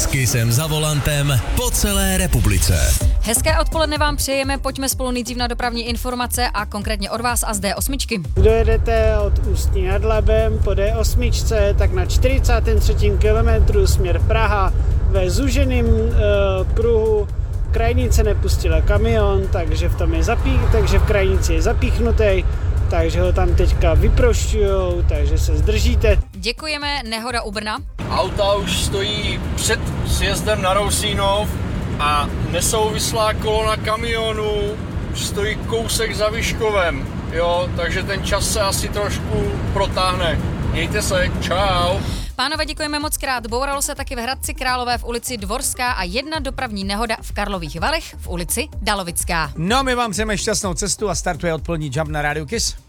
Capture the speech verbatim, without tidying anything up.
Kissem za volantem po celé republice. Hezké odpoledne vám přejeme, pojďme spolu nejdřív na dopravní informace a konkrétně od vás a z D osm. Kdo jedete od Ústí nad Labem po D osm, tak na čtyřicátém třetím kilometru směr Praha ve zúženém uh, pruhu krajnice nepustila kamion, takže v tom je zapí, takže v krajnici je zapíchnutý, takže ho tam teďka vyprošťujou, takže se zdržíte. Děkujeme, nehoda u Brna. Auta už stojí před sjezdem na Rousínov a nesouvislá kolona kamionů stojí kousek za Vyškovem, jo, takže ten čas se asi trošku protáhne. Mějte se, čau. Pánové, děkujeme moc krát. Bouralo se taky v Hradci Králové v ulici Dvorská a jedna dopravní nehoda v Karlových Varech v ulici Dalovická. No, my vám přejeme šťastnou cestu a startuje odpolední Jump na Rádiu Kiss.